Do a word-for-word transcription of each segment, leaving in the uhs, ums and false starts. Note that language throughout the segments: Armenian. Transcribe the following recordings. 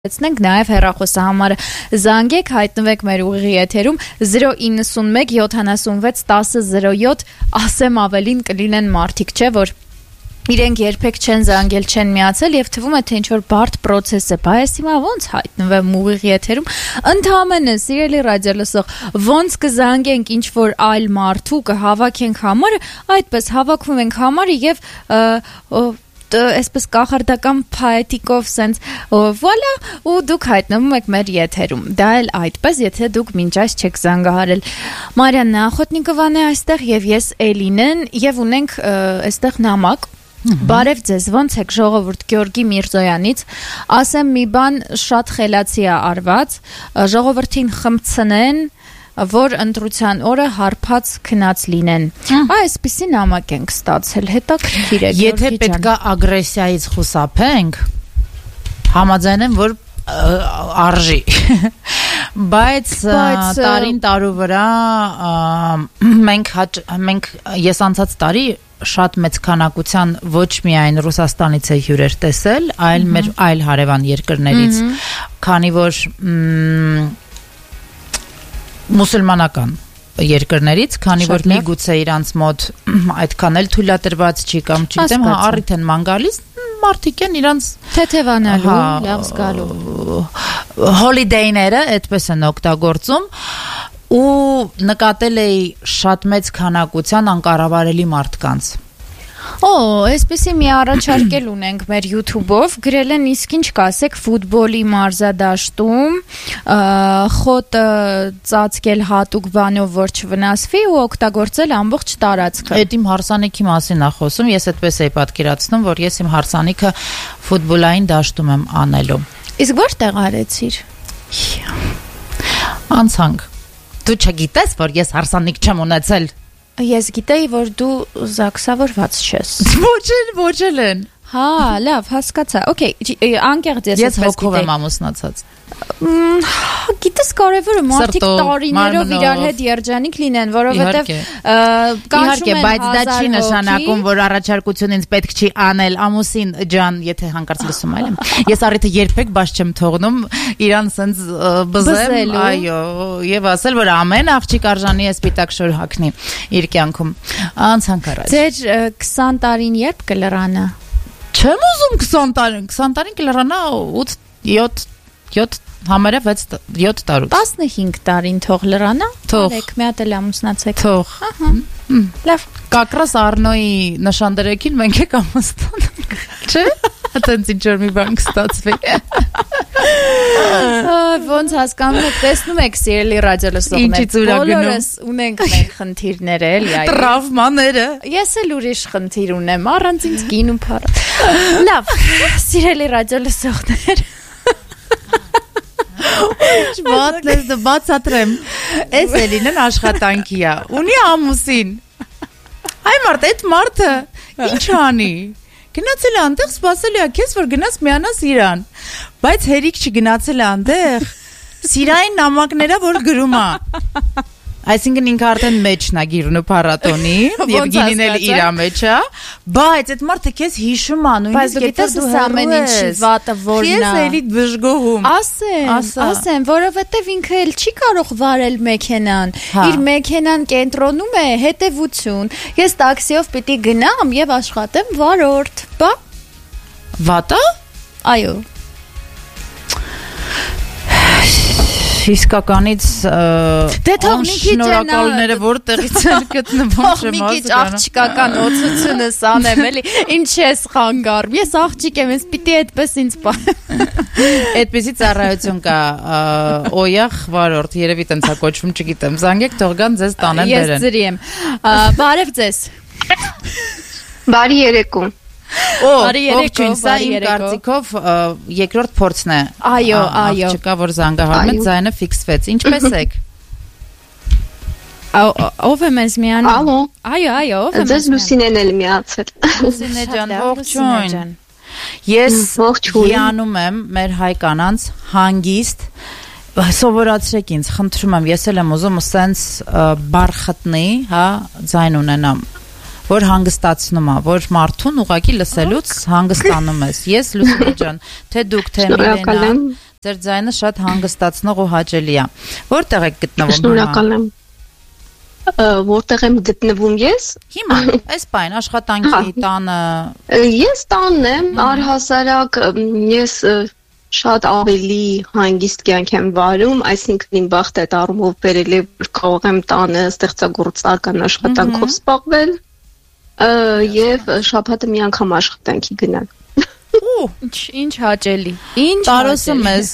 Ենք նաև հեռախոսահամարը զանգեք, հայտնվեք մեր ուղիղ եթերում zero nine one seven seven six one zero zero seven ասեմ ավելին կլինեն մարդիկ, չէ՞ որ իրենք երբեք չեն զանգել, չեն միացել եւ թվում է թե ինչ որ բարդ process է, բայց հիմա ոնց հայտնվեմ ուղիղ եթերում, ընդհանրապես սիրելի ռադիոլսող, ոնց կզանգենք ինչ որ այլ մարդու կհավաքենք համարը, այդպես հավաքում ենք համարը եւ այսպես կախարդական փայտիկով sense վոլա ու դուք հայտնվում եք մեր եթերում դա էլ այդպես եթե դուք մինչ այս չեք զանգահարել Մարիաննա Ախոտնիկովան է այստեղ եւ ես Էլինեն եւ ունենք այստեղ նամակ Բարև ձեզ ոնց եք ժողովուրդ Գյորգի Միրզոյանից ասեմ մի բան շատ խելացի է արված ժողովրդին խմցնեն որ ընտրության օրը հարբած քնած լինեն։ Այսպիսի նամակ ենք ստացել, հետաքրքիր է։ Եթե պետքա ագրեսիայից խուսափենք, համաձայն եմ, որ արժի։ Բայց տարին տարու վրա մենք մենք ես անցած տարի շատ մեծ քանակության ոչ միայն Ռուսաստանից է հյուրեր տեսել, այլ մեր այլ հարևան երկրներից, քանի որ մուսուլմանական երկրներից, քանի որ միգուցե իրանց մոտ այդքան էլ թույլատրված չի կամ չգիտեմ, հա առիթ են ման գալիս, մարդիկ են իրանց թեթևանալու, լավ զգալու հոլիդեյները այդպես են օգտագործում ու նկատել էի շատ մեծ քանակության անկառավարելի մարդկանց Օ, այսպեսի մի առաջարկել ունենք մեր YouTube-ով, գրել են իսկ ինչ կասեք ֆուտբոլի մարզադաշտում, խոտը ծածկել հատուկ բանով, որ չվնասվի ու օգտագործել ամբողջ տարածքը։ Այդ իմ հարսանիքի մասին է խոսում, ես այդպես էի պատկերացնում, որ ես իմ հարսանիքը ֆուտբոլային դաշտում եմ անելու։ Իսկ որտեղ արեցիր։ Անցանք։ Դու չգիտես, որ ես հարսանիք չեմ ունեցել։ Ես գիտեի, որ դու զաքսավորված չես։ Ոչ էլ, ոչ էլ են։ Հա, լավ, հասկացա։ Okay, անկեղծ ես ես հոգով եմ ամուսնացած։ Գիտես կարևորը մարդիկ տարիներով իրար հետ երջանիկ լինեն, որովհետև իհարկե, բայց դա չի նշանակում, որ առաջարկություն ինձ պետք չի անել ամուսին ջան, եթե հանկարծ լսում այլ եմ։ Ես առիթը երբեք բաց չեմ թողնում իրան սենց բզեմ, այո, եւ ասել, որ ամեն աղջիկ արժանի է սպիտակ շոր հագնի իր կյանքում։ Անցանք առաջ։ Ձեր քսան տարին երբ կլրանա։ Չեմ ուզում քսան տարին, քսան տարին կլրանա ութ յոթ համարը յոթ տարուց տասնհինգ տարին թող լրանա թող մի հատ էլ ամուսնացեք թող լավ կակրաս Արնոյի նշանդրեքին մենք եք ամուսնան չէ այտենց ինչ որ մի բան կստացվի ոնց հասկանում եք տեսնում եք սիրելի ռադիոլսողներ բոլորս ունենք մեր խնդիրները էլի այո տրավմաները ես էլ ուրիշ խնդիր ունեմ առանց ինձ գին ու փառ լավ սիրելի ռադիոլսողներ Ինչ բացես դու բացատրեմ Էս Էլինեն աշխատանքի է ունի ամուսին Այ մարդ այդ մարդը ինչ անի Գնացել է անտեղ սպասել է քեզ որ գնաս միանաս իրան բայց հերիք չգնացել է անտեղ սիրային նամակները որ գրում է Այսինքն ինքը արդեն մեջն է գիրն ու փառատոնի եւ գինին էլ իր մեջ է բայց այդ մարդը քեզ հիշում է նույնիսկ եթե դու ամեն ինչ վատը որն է Ես էլի դժգոհում ասեն ասեն որովհետեւ ինքը էլ չի կարող վարել մեքենան իր մեքենան կենտրոնում է հետևություն ես տաքսիով պիտի գնամ եւ աշխատեմ վարորդ բա վատա այո Իսկականից դե թող մի քիչ շնորհակալները որտեղից են գտնվում չեմ մի քիչ աղջիկական օծությունս անեմ էլի ինչ ես խանգարում ես աղջիկ եմ ես պիտի այդպես ինձ այդպեսի ծառայություն կա օյախ վարորդ երևի տենց է կոչվում չգիտեմ զանգեք թող գան ձեզ տանեն բերեն ես ծրի եմ բարև ձեզ բարի երեկո Օ, ողջույն, սա իմ կարծիքով երկրորդ փորձն է։ Այո, այո։ Աղջիկա, որ զանգահարում է, ձայնը ֆիքսվեց։ Ինչպես եք։ Ով է մեզ միանում։ Ալո։ Այո, այո, ով է մեզ։ Ձեզ Լուսինեն էլ միացել։ Լուսինե ջան, ողջույն։ Ես հիանում եմ մեր հայ կանանց հանգիստ սովորացրեք ինձ, խնդրում եմ, ես էլ եմ ուզում սենց բառ խտնի, հա, ձայն ունենամ։ որ հանգստացնում է, որ մարդուն ուղակի լսելուց հանգստանում ես։ Ես Լուսինե ջան, թե դուք թե Միլենան, Ձեր ձայնը շատ հանգստացնող ու հաճելի է։ Որտեղ եք գտնվում? Շնորհակալ եմ։ Որտեղ եմ գտնվում ես? Հիմա, այս բան, աշխատանքի, տանը։ Ես տանն եմ, առհասարակ ես շատ ավելի հանգիստ կյանք եմ վարում, այսինքն իմ բախտը այդ առումով բերել է, որ կարող եմ տանը ստեղծագործական աշխատանքով զբաղվել եւ շաբաթը մի անգամ աշխատանքի գնալ։ Ու ինչ հաճելի։ Ինչ տարոսը մեզ։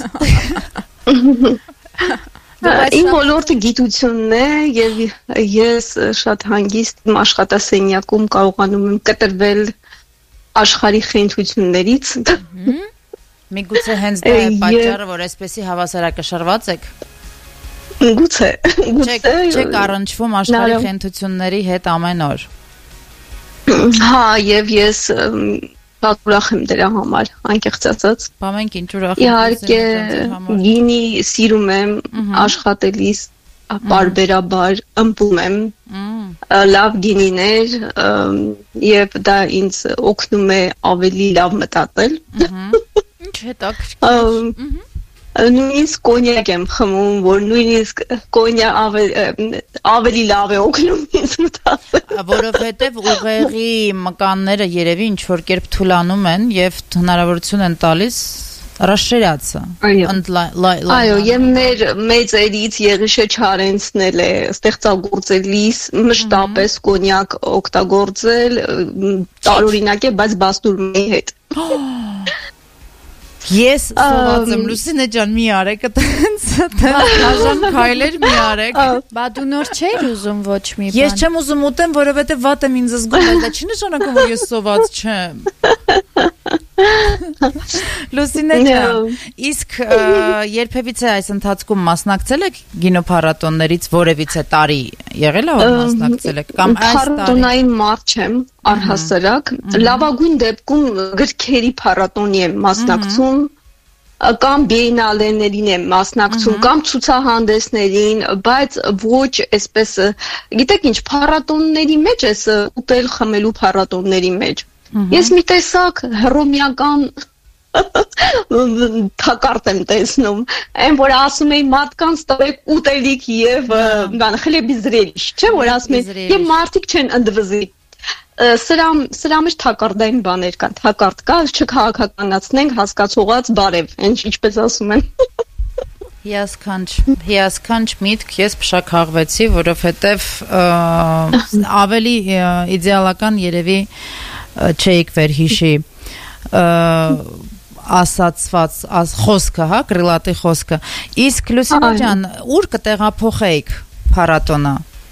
Իմ ոլորտը գիտությունն է եւ ես շատ հանգիստ իմ աշխատասենյակում կարողանում եմ կտրվել աշխարհի խենթություններից։ Միգուցե հենց դա է պատճառը, որ այսպեսի հավասարակշռված եք։ Գուցե, գուցե չեք առնչվում աշխարհի խենթությունների հետ ամեն օր։ Հա, եւ ես շատ ուրախ եմ դրա համար, անկեղծ ասած։ Բա մենք ինչ ուրախ ենք։ Իհարկե, գինի սիրում եմ, աշխատելիս բարբերաբար ըմբում եմ, լավ գինիներ եւ դա ինձ օգնում է ավելի լավ մտածել։ Ինչ հետաքրքիր։ Նույնիսկ կոնյակ եմ խմում, որ նույնիսկ կոնյա ավելի լավ է օգնում ինձ մտածել։ Որովհետև ուղեղի մկանները երևի ինչ որ կերպ թուլանում են եւ հնարավորություն են տալիս расширяться։ Այո, եւ մեր մեծերից Եղիշե Չարենցն էլ է ստեղծագործելիս մշտապես կոնյակ օգտագործել, տարօրինակ է, բայց բաստուրմի հետ։ Ես սոված եմ, Լուսինե ջան, մի արեք, այտենց դաժան քայլեր մի արեք։ Բա դու նոր չէր ուզում ոչ մի բան։ Ես չեմ ուզում ուտեմ, որովհետև վատ եմ ինձ զգում, դա չի նշանակում, որ ես սոված չեմ։ Լուսինե ջան, իսկ երբևիցե այս ընթացքում մասնակցել եք գինոփառատոններից որևիցե տարի եղել է որ մասնակցել եք կամ այս տարի։ Փառատոնային մարդ չեմ, առհասարակ, լավագույն դեպքում գրքերի փառատոնի եմ մասնակցում կամ բիենալեներին եմ մասնակցում կամ ցուցահանդեսներին, բայց ոչ այսպես, գիտեք ինչ, փառատոնների մեջ ես ուտել խմելու փառատոնների մեջ։ Ես մի տեսակ հռոմեական թակարդ եմ տեսնում, այն որ ասում էին մարդկանց տվեք ուտելիք եւ բան խլեբի զրելիչ, չէ՞ որ ասում են եւ մարդիկ չեն ընդվզի։ Սրա սրա մեջ թակարդային բաներ կան, թակարդ կա, չքաղաքականացնենք, հասկացողած բարև, ինչ ինչպես ասում են։ Հիասքանչ, հիասքանչ միտք, ես փշաքաղվեցի, որովհետեւ ավելի իդեալական երևի չեիք վերհիշի ասացված խոսքը, հա, կրիլատի խոսքը։ Իսկ Լուսինե ջան, ուր կտեղափոխեիք փառատոնը։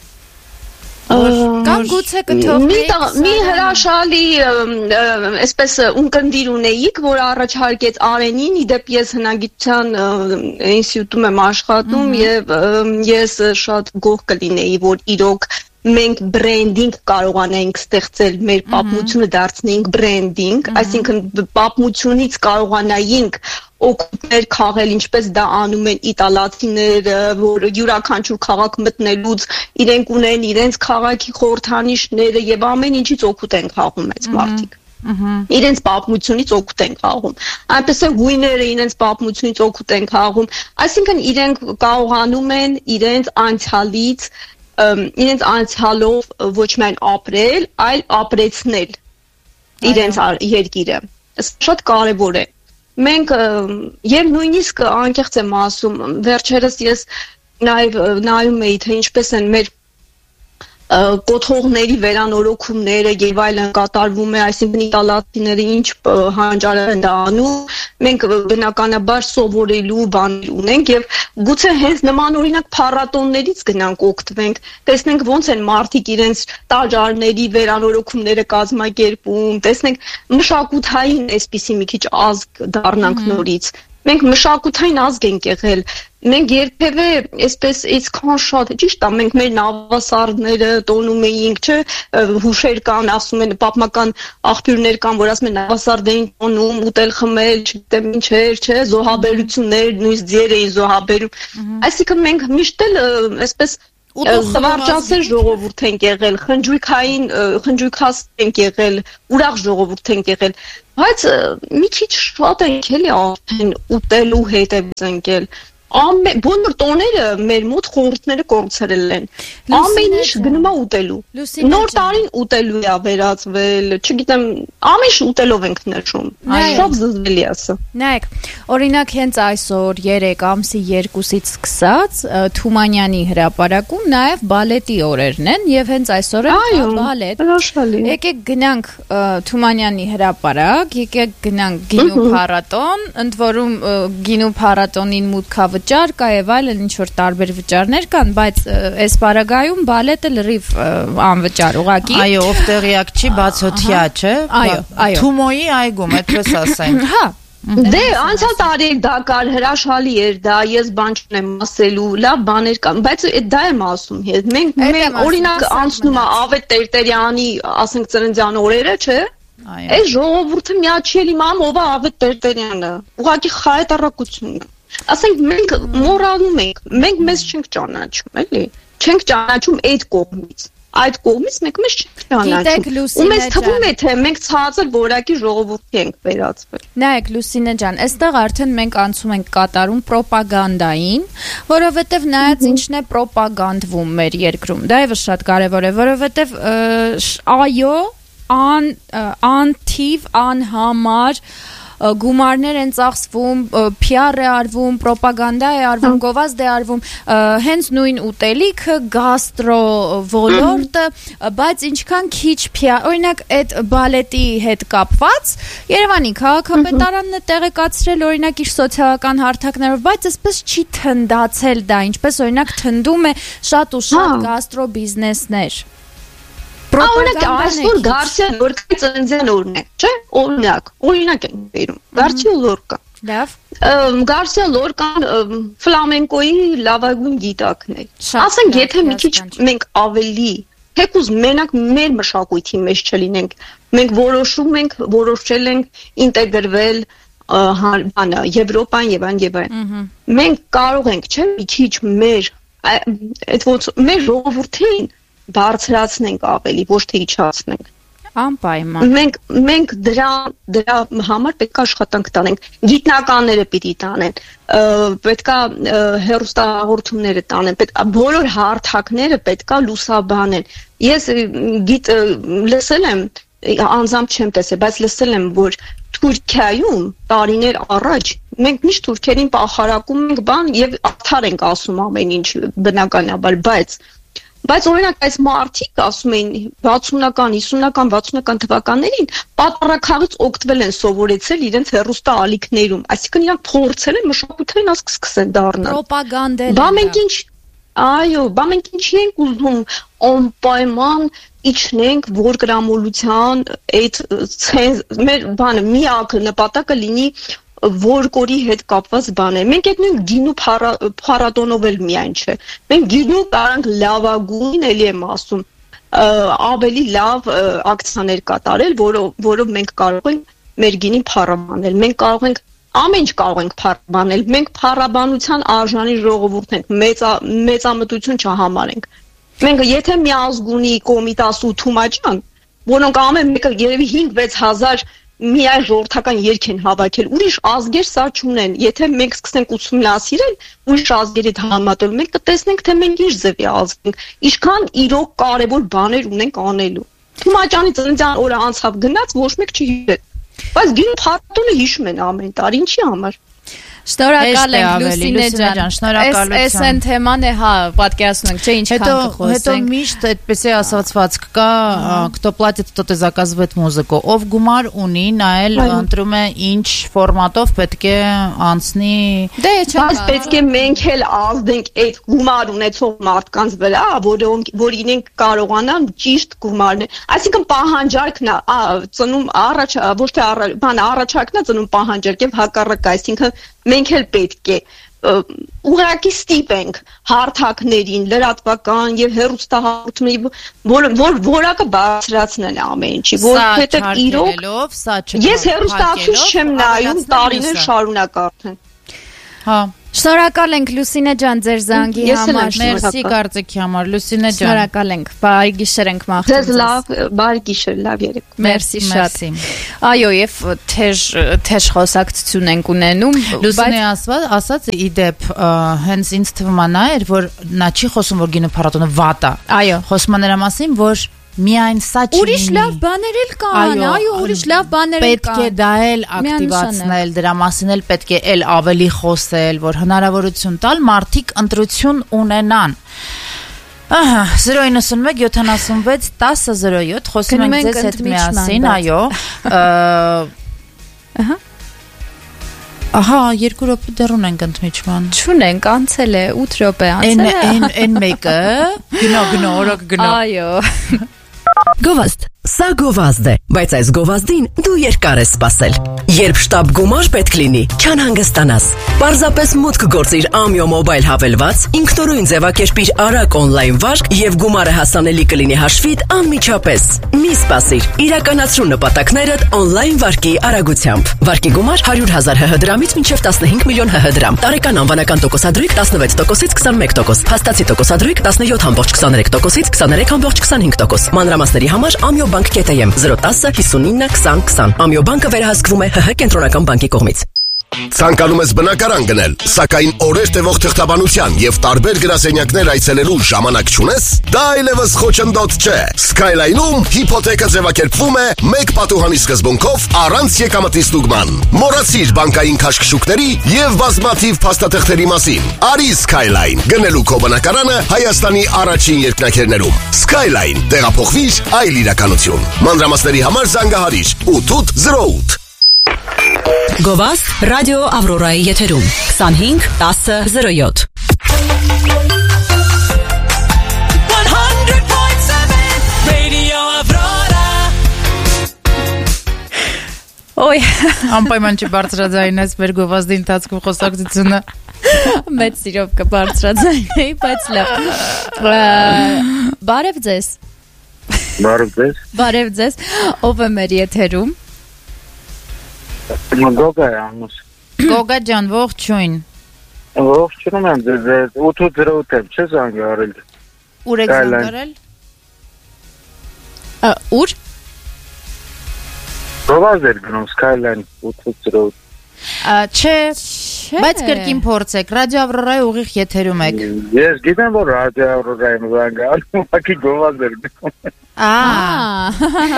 Կամ գուցե կթողնեիք մի հրաշալի այսպես ունկնդիր ունեիք, որ առաջարկեց Արենին, իդեպ ես հնագիտության ինստիտուտում եմ աշխատում եւ ես շատ գոհ կլինեի, որ իրոք մենք բրենդինգ կարողանայինք ստեղծել, մեր պատմությունը դարձնեինք բրենդինգ, այսինքն պատմությունից կարողանայինք օգուտներ քաղել, ինչպես դա անում են իտալացիները, որ յուրաքանչյուր քաղաք մտնելուց իրենք ունեն իրենց քաղաքի խորհրդանիշները եւ ամեն ինչից օգուտ են քաղում այս մարդիկ։ Իրենց պատմությունից օգուտ են քաղում։ Այնպես է հույները իրենց պատմությունից օգուտ են քաղում, այսինքն իրենք կարողանում են իրենց անցյալից իրենց անցյալով ոչ միայն ապրել, այլ ապրեցնել իրենց երկիրը։ Սա շատ կարևոր է։ Մենք եւ նույնիսկ անկեղծ եմ ասում, վերջերս ես նաեւ նայում էի, թե ինչպես են մեր կոթողների վերանորոգումները եւ այլն կատարվում է, այսինքն իտալացիները ինչ հանճարեղ են դա անում, մենք բնականաբար սովորելու բաներ ունենք եւ գուցե հենց նման օրինակ փառատոններից գնանք օգտվենք, տեսնենք ոնց են մարդիկ իրենց տաճարների վերանորոգումները կազմակերպում, տեսնենք մշակութային այսպիսի մի քիչ ազգ դառնանք նորից։ Մենք մշակութային ազգ ենք եղել, մենք երբևէ այսպես այսքան շատ, ճիշտ է, մենք մեր նավասարդները տոնում էինք, չէ, հուշեր կան, ասում են պատմական աղբյուրներ կան, որ ասում են նավասարդ էին տոնում, ուտել խմել, չգիտեմ ինչեր, չէ, զոհաբերություններ, նույնիսկ ձեր էին զոհաբերում։ Այսինքն մենք միշտ էլ այսպես Զվարճասեր ժողովուրդ ենք եղել, խնջույքային խնջույքաստ ենք եղել, ուրախ ժողովուրդ ենք եղել, բայց մի քիչ շատ ենք էլի արդեն ուտելու հետևից ընկել։ Ամեն բոլոր տոները մեր մոտ խորհուրդները կորցրել են։ Ամեն ինչ գնում է ուտելու։ Նոր տարին ուտելու է վերածվել, չգիտեմ, ամեն ինչ ուտելով ենք նշում։ Շատ զզվելի է սա։ Նայեք, օրինակ հենց այսօր երեք ամսի երկուսից սկսած Թումանյանի հրապարակում նաև բալետի օրերն են եւ հենց այսօր է բալետ։ Եկեք գնանք Թումանյանի հրապարակ, եկեք գնանք գինու փառատոն, ընդ որում գինու փառատոնին մուտքա վճար կա եւ այլն ինչ որ տարբեր վճարներ կան, բայց այս պարագայում բալետը լրիվ անվճար ուղակի։ Այո, ով տեղյակ չի, բացօթյա չէ։ Այո, այո։ Թումոյի այգում, այդպես ասենք։ Հա։ Դե անցյալ տարի դա կար, հրաշալի էր դա, ես բան չունեմ ասելու, լավ բաներ կան, բայց դա եմ ասում հետ։ Մենք մենք օրինակ անցնում է Ավետ Տերտերյանի, ասենք ծննդյան օրերը, չէ՞։ Այս ժողովուրդը միաչելի մամ ով է Ավետ Տերտերյանը։ Ուղղակի խայտարակություն է։ Ասենք մենք մոռանում ենք, մենք մեզ չենք ճանաչում, էլի։ Չենք ճանաչում այդ կողմից։ Այդ կողմից մենք մեզ չենք ճանաչում։ Ու մեզ թվում է թե մենք ցածր որակի ժողովուրդի ենք վերածվել։ Նայեք Լուսինե ջան, այստեղ արդեն մենք անցում ենք կատարում պրոպագանդային, որովհետև նայած ինչն է պրոպագանդվում մեր երկրում։ Դա եւս շատ կարեւոր է, որովհետև այո, ան անթիվ, անհամար գումարներ են ծախսվում, P R է արվում, պրոպագանդա է արվում, գովազդ է արվում, հենց նույն ուտելիքը, գաստրո ոլորտը, բայց ինչքան քիչ P R, օրինակ այդ բալետի հետ կապված Երևանի քաղաքապետարանն է տեղեկացրել օրինակ իր սոցիալական հարթակներով, բայց այսպես չի թնդացել դա, ինչպես օրինակ թնդում է շատ ու շատ գաստրո բիզնեսներ։ Օրինակ այսօր Գարսիա Լորկայի ծննդյան օրն է, չէ՞։ Օրինակ, օրինակ են բերում։ Գարսիա Լորկա։ Լավ։ Գարսիա Լորկան ֆլամենկոյի լավագույն գիտակն է։ Ասենք, եթե մի քիչ մենք ավելի, թեկուզ մենակ մեր մշակույթի մեջ չլինենք, մենք որոշում ենք, որոշել ենք ինտեգրվել բանը Եվրոպան եւ այն եւ այն։ Մենք կարող ենք, չէ՞, մի քիչ մեր այդ ոնց մեր ժողովրդին բարձրացնենք ավելի, ոչ թե իջացնենք։ Անպայման։ Մենք մենք դրա դրա համար պետք է աշխատանք տանենք։ Գիտնականները պիտի տանեն, պետք է հեռուստահաղորդումները տանեն, պետք է բոլոր հարթակները պետք է լուսաբանեն։ Ես գիտ լսել եմ, անձամբ չեմ տեսել, բայց լսել եմ, որ Թուրքիայում տարիներ առաջ մենք միշտ թուրքերին պախարակում ենք բան եւ արդար ենք ասում ամեն ինչ բնականաբար, բայց Բայց օրինակ այս մարդիկ ասում էին վաթսունական, հիսունական, վաթսունական թվականներին պատառաքաղից օգտվել են սովորեցել իրենց հեռուստա ալիքներում, այսինքն իրանք փորձել են մշակութային ասկ սկսեն դառնալ։ Պրոպագանդել։ Բա մենք ինչ, այո, բա մենք ինչի ենք ուզում անպայման իջնենք, որ գրամոլության այդ մեր բանը միակ նպատակը լինի որ կորի հետ կապված բան է։ Մենք այդ նույն գինու փառատոնով էլ միայն չէ։ Մենք գինու կարանք լավագույն էլի եմ ասում, ավելի լավ ակցիաներ կատարել, որով որով մենք կարող ենք մեր գինին փառաբանել։ Մենք կարող ենք ամեն ինչ կարող ենք փառաբանել։ Մենք փառաբանության արժանի ժողովուրդ ենք, մեծ մեծամտություն չհամարենք։ Մենք եթե միազգունի Կոմիտաս ու Թումաճան, որոնք ամեն մեկը երևի հինգ-վեց հազար միայն ժողովրդական երգ են հավաքել, ուրիշ ազգեր սա չունեն։ Եթե մենք սկսենք ուսումնասիրել ուրիշ ազգերի հետ համատել, մենք կտեսնենք, թե մենք ինչ ձևի ազգ ենք, ինչքան իրոք կարևոր բաներ ունենք անելու։ Թումաճանի ծննդյան օրը անցավ գնաց, ոչ մեկ չհիշեց։ Բայց գինու փառատոնը հիշում են ամեն տարի, ինչի համար։ Շնորհակալ ենք Լուսինե ջան, շնորհակալություն։ Այս այն թեման է, հա, պատկերացնենք, չէ, ինչքան կխոսենք։ Հետո միշտ այդպես է ասացվածք կա, кто платит, тот и заказывает музыку։ Ով գումար ունի, նա էլ ընտրում է ինչ ֆորմատով պետք է անցնի։ Դե չէ։ Բայց պետք է մենք էլ ազդենք այդ գումար ունեցող մարդկանց վրա, որոնք որ իրենք կարողանան ճիշտ գումարներ։ Այսինքն պահանջարկն է, ծնում առաջ, ոչ թե բան առաջարկն է ծնում պահանջարկ եւ հակառակը, այսինքն մենք էլ պետք է ուղղակի ստիպենք հարթակներին, լրատվական եւ հեռուստահաղորդումների որ որ որակը բարձրացնեն ամեն ինչի, որովհետեւ իրոք ես հեռուստաացույց չեմ նայում տարիներ շարունակ արդեն։ Հա Շնորհակալ ենք Լուսինե ջան ձեր զանգի համար։ Մերսի կարծիքի համար Լուսինե ջան։ Շնորհակալ ենք։ Բարի գիշեր ենք մաղթում։ Ձեզ լավ, բարի գիշեր, լավ երեկ։ Մերսի շատ։ Այո, եւ թեժ թեժ խոսակցություն ենք ունենում։ Լուսինե ասած իդեպ հենց ինձ թվում է նա էր, որ նա չի խոսում, որ գինու փառատոնը վատ է։ Այո, խոսում է նրա մասին, որ միայն սա չի։ Ուրիշ լավ բաներ էլ կան, այո, ուրիշ լավ բաներ էլ կան։ Պետք է դա էլ ակտիվացնել, դրա մասին էլ պետք է էլ ավելի խոսել, որ հնարավորություն տալ մարդիկ ընտրություն ունենան։ Ահա, zero nine one seven seven six one zero zero seven խոսում ենք ձեզ հետ միասին, այո։ Ահա Ահա, երկու րոպե դեռ ունենք ընդմիջման։ Չունենք, անցել է ութ րոպե անցել է։ Այն այն մեկը, գնա գնա, օրոք գնա։ Այո։ Գովազդ, սա գովազդ է, բայց այս գովազդին դու երկար ես սպասել։ Երբ շտապ գումար պետք լինի, չանհանգստանաս։ Պարզապես մուտք գործիր Amio Mobile հավելված, ինքնուրույն ձևակերպիր արագ օնլայն վարկ եւ գումարը հասանելի կլինի հաշվիդ անմիջապես։ Մի սպասիր, իրականացրու նպատակներդ օնլայն վարկի արագությամբ։ Վարկի գումար one hundred thousand հ հ դրամից մինչև fifteen million հ հ դրամ։ Տարեկան անվանական տոկոսադրույք seventeen տոկոսից twenty-one տոկոս։ Փաստացի տոկոսադրույք seventeen point twenty-three տոկոսից twenty-three point twenty-five տոկոս։ Մանրամասների համար Amio Bank կետեմ zero one zero fifty-nine twenty twenty։ Amio Bank-ը վերահսկվում է Հ Հ կենտրոնական բանկի կողմից։ Ցանկանում ես բնակարան գնել, սակայն օրեր տևող թղթաբանության եւ տարբեր գրասենյակներ այցելելու ժամանակ չունես, դա այլևս խոչընդոտ չէ։ Skyline-ում հիփոթեկը ձևակերպվում է մեկ պատուհանի սկզբունքով առանց եկամտի ստուգման։ Մոռացիր բանկային քաշքշուկների եւ բազմաթիվ փաստաթղթերի մասին։ Արի Skyline, գնելու քո բնակարանը Հայաստանի առաջին երկնաքերներում։ Skyline, տեղափոխվիր այլ իրականություն։ Մանրամասների համար զանգահարիր eight eight zero eight։ Գովազդ ռադիո Ավրորայի եթերում twenty-five ten zero seven one hundred point seven Radio Aurora Ոյ, անպայման չբարձրաձայնես մեր գովազդի ընթացքում խոսակցությունը։ Մեծ սիրով կբարձրաձայնեի, բայց լավ։ Բարև ձեզ։ Բարև ձեզ։ Բարև ձեզ։ Ով է մեր եթերում։ Գոգա է ամուս։ Գոգա ջան, ողջույն։ Ողջունում եմ ձեզ, eight eight zero eight եմ, չես զանգարել։ Ուր եք զանգարել։ Ուր։ Գովազդ էր գնում Skyline eight eight zero eight։ Չէ, բայց կրկին փորձեք, ռադիո Ավրորայի ուղիղ եթերում եք։ Ես գիտեմ, որ ռադիո Ավրորայում զանգարել, ուղղակի գովազդ էր գնում։ Ահա։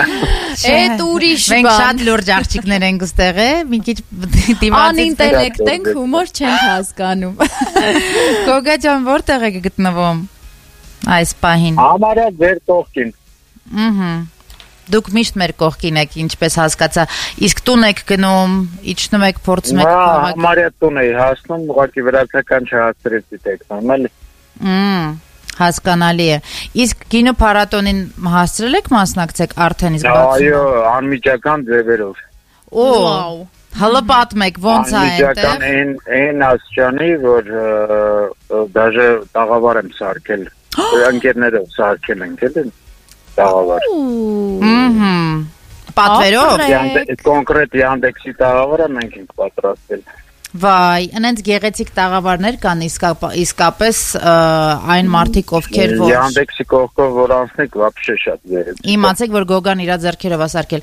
Էդ ուրիշ բան։ Մենք շատ լուրջ աղջիկներ ենք ուստեղ, է, մի քիչ դիմացից անինտելեկտ ենք, հումոր չենք հասկանում։ Գոգա ջան, որտեղ եք գտնվում այս պահին։ Համարյա ձեր կողքին։ Ահա։ Դուք միշտ մեր կողքին եք, ինչպես հասկացա, իսկ տուն եք գնում, իջնում եք, փորձում եք քաղաք։ Համարյա տուն էի հասնում, ուղղակի վրացական չհասցրեցի տեքստում, էլի։ Մմ, հասկանալի է։ Իսկ գինու փառատոնին հասցրել եք մասնակցեք արդեն իսկ բացում։ Այո, անմիջական ձևերով։ Օ, հələ պատմեք, ոնց է այնտեղ։ Անմիջական այն այն ասճանի, որ դաժե տաղավար եմ սարքել։ Ընկերներով սարքել ենք, էլի։ Տաղավար։ Ահա։ Պատվերով։ Կոնկրետ Yandex-ի տաղավարը մենք ենք պատրաստել։ Վայ, այնց գեղեցիկ տաղավարներ կան իսկապես այն մարդիկ ովքեր որ Yandex-ի կողքով որ անցնեք, вообще շատ գեղեցիկ։ Իմացեք, որ Գոգան իր ձեռքերով ասարկել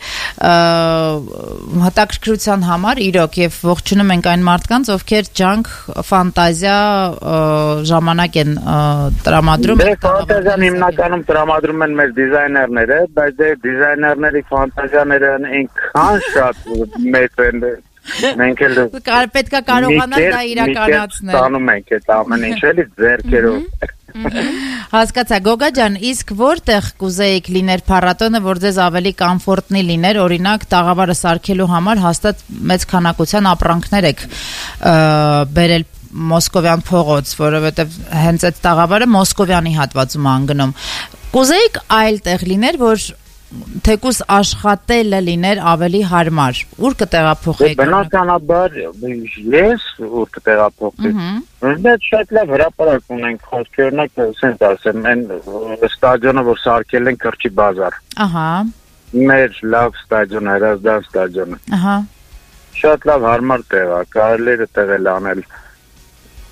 հետաքրքրության համար իրոք եւ ողջունում ենք այն մարդկանց, ովքեր ջանք, ֆանտազիա ժամանակ են տրամադրում։ Դե ֆանտազիան հիմնականում տրամադրում են մեր դիզայներները, բայց դե դիզայներների ֆանտազիաները այնքան շատ մեծ են Մենք էլ պետքա կարողանալ դա իրականացնել։ Ստանում ենք այդ ամեն ինչ էլի ձեռքերով։ Հասկացա, Գոգա ջան, իսկ որտեղ կուզեիք լիներ փառատոնը, որ ձեզ ավելի կոմֆորտնի լիներ, օրինակ տաղավարը սարքելու համար հաստատ մեծ քանակության ապրանքներ եք բերել Մոսկովյան փողոց, որովհետև հենց այդ տաղավարը Մոսկովյանի հատվածում անգնում։ Կուզեիք այլ տեղ լիներ, որ թեկուս աշխատելը լիներ ավելի հարմար։ Ուր կտեղափոխեիք։ Բնականաբար ես ուր կտեղափոխեի։ Մենք շատ լավ հրապարակ ունենք, խոսքի օրինակ, ասենք ասեմ, այն ստադիոնը, որ սարքել են Կրճի բազար։ Ահա։ Մեր լավ ստադիոնը, Հրազդան ստադիոնը։ Ահա։ Շատ լավ հարմար տեղ է, կարելի է տեղել անել։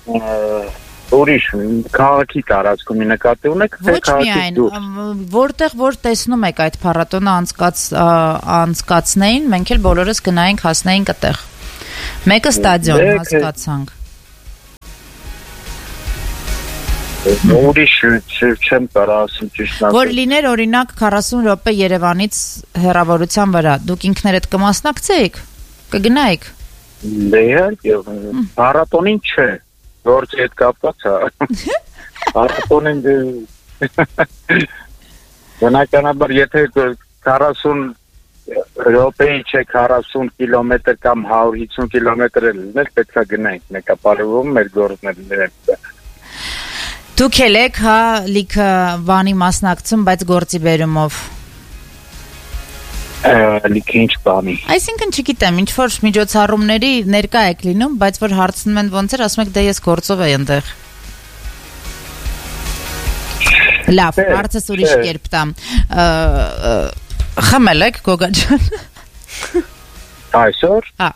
ուրիշ քաղաքի տարածքում նկատի ունեք, թե Ոչ քաղաքի միայն, դուրս։ ըմ, որտեղ որ տեսնում եք այդ փառատոնը անցկաց ա, անցկացնեին, մենք էլ բոլորս գնայինք հասնեինք այդտեղ։ Մեկը ստադիոն Դե, հասկացանք։ Ուրիշ չ- չեմ կարող ասեմ ճիշտ Որ ասեմ։ լիներ օրինակ քառասուն րոպե Երևանից հեռավորության վրա, դուք ինքներդ կմասնակցեիք, կգնայիք։ Դե իհարկե, փառատոնին չէ, գործի հետ կապված է։ Փառատոնին դե- բնականաբար եթե քառասուն րոպեի չէ քառասուն կիլոմետր կամ հարյուր հիսուն կիլոմետր լինել, պետք է գնանք մեկապարվում մեր գործները։ Դուք էլ եք, հա, լիքը բանի մասնակցում, բայց գործի բերումով։ Լիքը ինչ բանի։ Այսինքն չգիտեմ, ինչ որ միջոցառումների ներկա եք լինում, բայց որ հարցնում են ոնց էր, ասում եք դե ես գործով եմ այնտեղ։ Լավ, Չէ, հարցս ուրիշ չէ։ կերպ տամ։ Ը, ը, Խմել եք Գոգա ջան։ Այսօր։ Հա։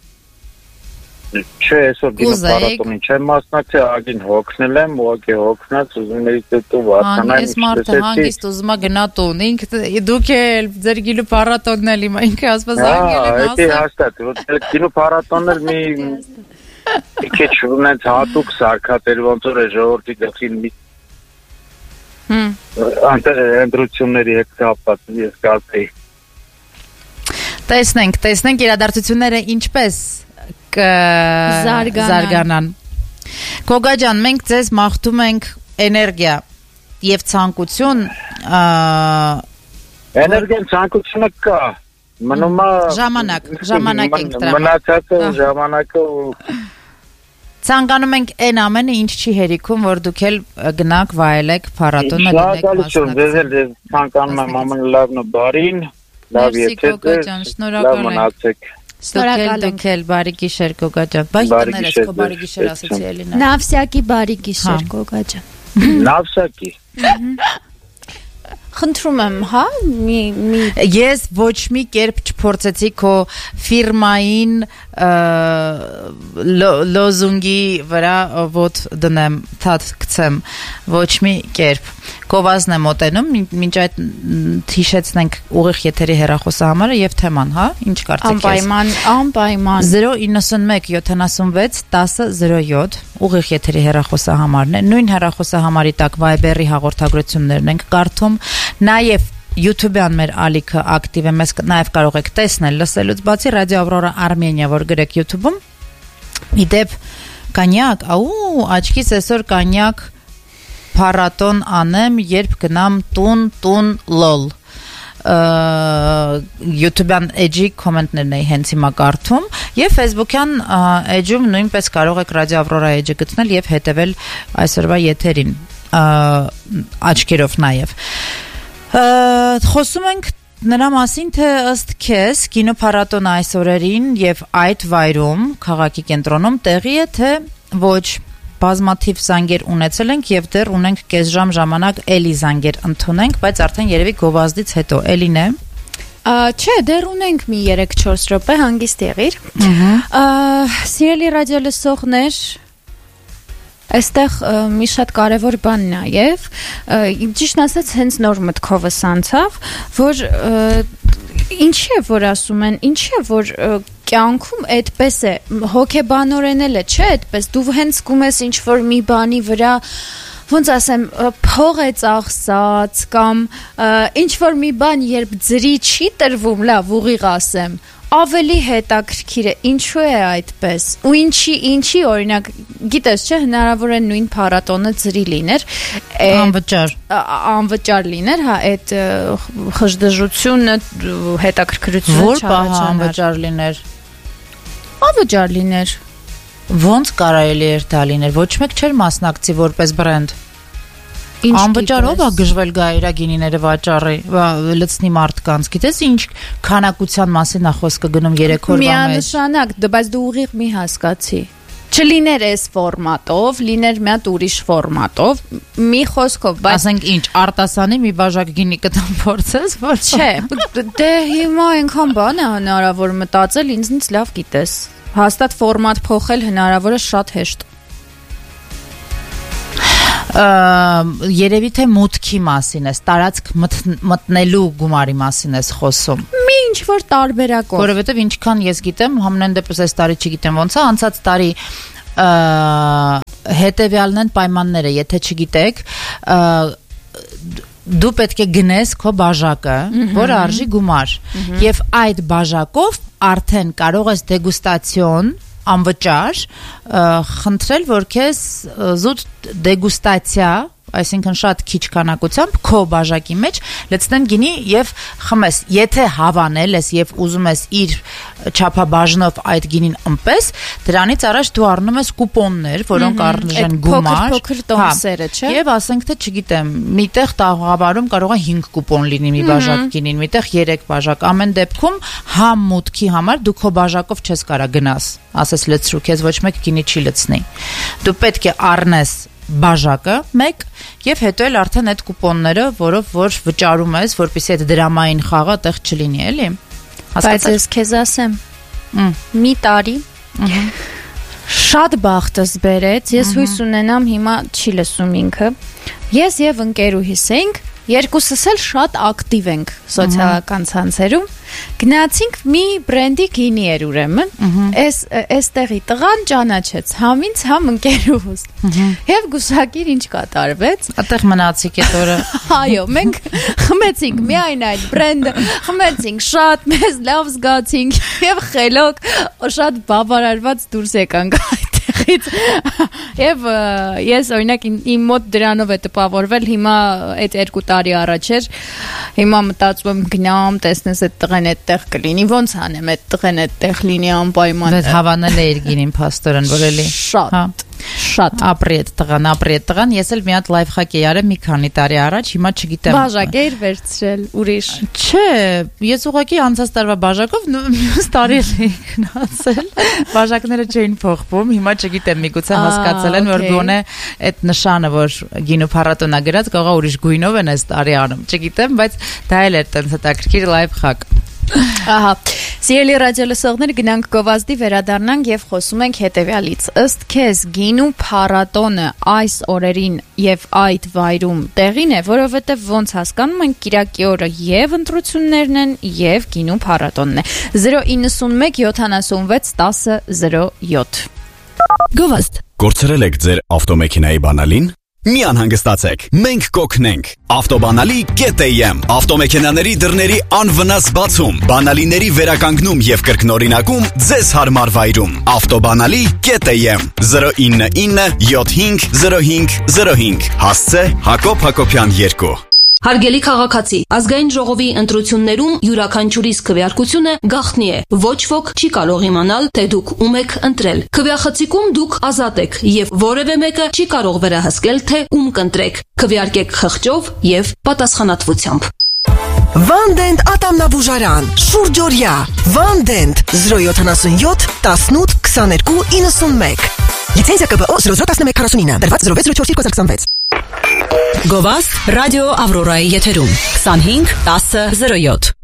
Չէ, այսօր գինու Կուզեիք։ փառատոնին չեմ մասնակցել, ագին հոգնել եմ, ուղղակի հոգնած, ուզում էի դու վարկանալ։ Այս մարդը հանգիստ ուզում է գնա տուն, ինքը դուք էլ ձեր գինու փառատոնն էլ հիմա ինքը ասված անգել Հա, եմ դա ասա։ հաստատ, որ գինու փառատոնն էլ մի մի քիչ ունենց հատուկ սարքած էր, ոնց որ է ժողովրդի գլխին մի Հմ։ ընտրությունների հետ կապված ես կարծեի։ Տեսնենք, տեսնենք իրադարձությունները ինչպես Զարգանան։ կզարգանան։ Գոգա ջան, մենք ձեզ մաղթում ենք էներգիա եւ ցանկություն, ա, Էներգիան ցանկությունը կա։ Մնում է Ժամանակ, ժամանակ ենք տրամադրում։ Մնացածը Հա։ ժամանակը ու ցանկանում ենք այն ամենը, ինչ չի հերիքում, որ դուք էլ գնաք վայելեք փառատոնը դնեք Շնորհակալություն, ձեզ էլ ես ցանկանում եմ ամեն լավն ու բարին, լավ Մերսի, եթե Գոգա ջան, շնորհակալ լավ ենք։ մնացեք։ Շնորհակալ Դուք էլ բարի գիշեր Գոգա ջան։ Բայց Բարի տներես գիշեր, քո բարի ձեզ, գիշեր ձեզ, ասեցի Էլինա։ Նավսյակի բարի գիշեր Հա։ Գոգա ջան։ Նավսակի։ Խնդրում եմ, հա, մի մի Ես ոչ մի կերպ չփորձեցի քո ֆիրմային ը, լո- լոզունգի վրա ոտ դնեմ, թաթ գցեմ, ոչ մի կերպ։ Գովազն եմ մոտենում, մին- մինչ այդ մ, հիշեցնենք ուղիղ եթերի հեռախոսահամարը եւ թեման, հա, ինչ կարծեք ես։ անպայման, անպայման։ zero nine one seventy-six ten zero seven ուղիղ եթերի հեռախոսահամարն է։ Նույն հեռախոսահամարի տակ Viber-ի հաղորդագրություններն ենք կարդում, նաև YouTube-յան մեր ալիքը ակտիվ է, մեզ նաև կարող եք տեսնել, լսելուց բացի Ռադիո Ավրորա Արմենիա, որ գրեք YouTube-ում։ Իդեպ կանյակ, աու, աչքիս այսօր կանյակ փառատոն անեմ, երբ գնամ տուն, տուն լոլ։ YouTube-յան էջի կոմենտներն էի հենց հիմա կարդում եւ Facebook-յան էջում նույնպես կարող եք Ռադիո Ավրորա էջը գտնել եւ հետեւել այսօրվա եթերին աչքերով նաեւ խոսում ենք նրա մասին, թե ըստ քեզ կինոփառատոնը այս օրերին եւ այդ վայրում քաղաքի կենտրոնում տեղի է, թե ոչ։ Բազմաթիվ զանգեր ունեցել ենք եւ դեռ ունենք կես ժամ ժամանակ էլի զանգեր ընդունենք, բայց արդեն երևի գովազդից հետո էլին է։ Չէ, դեռ ունենք մի երեք չորս րոպե, հանգիստ եղիր։ Սիրելի ռադիո լսողներ, այստեղ մի շատ կարևոր բան նաև, ճիշտն ասած հենց նոր մտքովս անցավ, որ ինչի է որ ասում են, ինչի է որ կյանքում այդպես է, հոգեբանորեն էլ է, չէ, այդպես դու հենց զգում ես ինչ որ մի բանի վրա, ոնց ասեմ, փող է ծախսած կամ ինչ որ մի բան երբ ձրի չի տրվում, լավ, ուղիղ ասեմ, ավելի հետաքրքիր է, ինչու է այդպես, ու ինչի, ինչի օրինակ, գիտես չէ, հնարավոր է նույն փառատոնը ձրի լիներ, անվճար, անվճար լիներ, հա, այդ խժդժությունը, հետաքրքրությունը որ պահը անվճար լիներ, անվճար լիներ, ոնց կարելի էր դա լիներ, ոչ մեկ չէր մասնակցի որպես բրենդ։ Անվճար ով է գժվել գա իր գինիները վաճառի, լցնի մարդկանց, գիտես ինչ քանակության մասին է խոսքը գնում երեք օրվա մեջ։ Միանշանակ, բայց դու ուղիղ մի հասկացի։ Չլիներ այս ֆորմատով, լիներ մի հատ ուրիշ ֆորմատով, մի խոսքով, բայց ասենք ինչ, արտասանի մի բաժակ գինի կտամ փորձես, որ չէ, դե հիմա այնքան բան է հնարավոր մտածել, ինձնից լավ գիտես։ Հաստատ ֆորմատ փոխել հնարավոր է շատ հեշտ։ Երևի թե մուտքի մասին ես, տարածք մտնելու գումարի մասին ես խոսում։ Մի ինչ որ տարբերակով։ Որովհետև ինչքան ես գիտեմ, համենայն դեպս այս տարի չգիտեմ ոնց է, անցած տարի հետևյալն են պայմանները, եթե չգիտեք, դու պետք է գնես քո բաժակը, որը արժի գումար, եւ այդ բաժակով արդեն կարող ես դեգուստացիոն անվճար խնդրել, որ քեզ զուտ դեգուստացիա, այսինքն շատ քիչ քանակությամբ քո բաժակի մեջ լցնեն գինի եւ խմես։ Եթե հավանել ես եւ ուզում ես իր չափաբաժնով այդ գինին ըմպես, դրանից առաջ դու առնում ես կուպոններ, որոնք արժեն գումար, փոքր տոմսերը, չէ՞։ Եվ ասենք թե, չգիտեմ, միտեղ տաղավարում կարող է հինգ կուպոն լինի մի բաժակ գինին, միտեղ երեք բաժակ։ Ամեն դեպքում համ մուտքի համար դու քո բաժակով չես կարա գնաս, ասես լցրու, քեզ ոչ մեկ գինի չի լցնի։ Դու պետք է առնես բաժակը մեկ եւ հետո էլ արդեն այդ կուպոնները, որով որ վճարում ես, որպեսզի այդ դրամային խաղը տեղ չլինի, էլի։ Բայց ես քեզ ասեմ, մի տարի շատ բախտս բերեց, ես հույս ունենամ հիմա չի լսում ինքը։ Ես եւ ընկերուհիս էինք, երկուսս էլ շատ ակտիվ ենք սոցիալական ցանցերում։ Գնացինք մի բրենդի գինի էր ուրեմն, այս այստեղի տղան ճանաչեց, համ ինձ, համ ընկերուհուս։ Եվ գուսակիր ինչ կատարվեց։ Այդտեղ մնացիք այդ օրը։ Այո, մենք խմեցինք միայն այդ բրենդը, խմեցինք շատ, մեզ լավ զգացինք եւ խելոք շատ բավարարված դուրս եկանք այդտեղից։ Եվ ես օրինակ իմ մոտ դրանով է տպավորվել, հիմա այդ երկու տարի առաջ էր, հիմա մտածում եմ գնամ, տեսնես այդ տղեն այդտեղ կլինի, ոնց անեմ այդ տղեն այդտեղ լինի անպայման։ Դա հավանել է իր գինին փաստորեն, որ էլի շատ շատ ապրի այդ տղան, ապրի այդ տղան, ես էլ մի հատ լայվ խակ էի արել մի քանի տարի առաջ, հիմա չգիտեմ։ Բաժակ էիր վերցրել, ուրիշ։ Չէ, ես ուղղակի անցած տարվա բաժակով մյուս տարի էի գնացել։ Բաժակները չէին փոխվում, հիմա չգիտեմ, միգուցե հասկացել են, որ գոնե այդ նշանը, որ գինու փառատոնա գրած, կարող է ուրիշ գույնով են այս տարի անում, չգիտեմ, բայց դա էլ էր տենց հետաքրքիր լայվ խակ։ Ահա, սիրելի ռադիոլսողներ, գնանք գովազդի, վերադառնանք եւ խոսում ենք հետեւյալից։ Ըստ քեզ գինու փառատոնը այս օրերին եւ այդ վայրում տեղին է, որովհետեւ ոնց հասկանում ենք Կիրակի օրը եւ ընտրություններն են եւ գինու փառատոնն է։ zero nine one seven seven six one zero zero seven Գովազդ Կորցրել եք ձեր ավտոմեքենայի բանալին։ Մի անհանգստացեք, մենք կօգնենք։ Ավտոբանալի կետ եմ, ավտոմեքենաների դռների անվնաս բացում, բանալիների վերականգնում եւ կրկնօրինակում ձեզ հարմար վայրում։ Ավտոբանալի կետ եմ zero nine nine seven five zero five zero five Հասցե Հակոբ Հակոբյան two Հարգելի քաղաքացի, ազգային ժողովի ընտրություններում յուրաքանչյուրիս քվեարկությունը գաղտնի է։ Ոչ ոք չի կարող իմանալ, թե դուք ում եք ընտրել։ Քվեախցիկում դուք ազատ եք եւ որևէ մեկը չի կարող վերահսկել, թե ում կընտրեք։ Քվեարկեք խղճով եւ պատասխանատվությամբ։ Վանդենտ ատամնաբուժարան, շուրջօրյա, Վանդենտ zero seven seven eighteen twenty-two ninety-one Լիցենզիա Կ Բ Օ zero zero one one four nine դրված zero six zero four twenty twenty-six Գովազդ ռադիո Ավրորայի եթերում twenty-five ten oh seven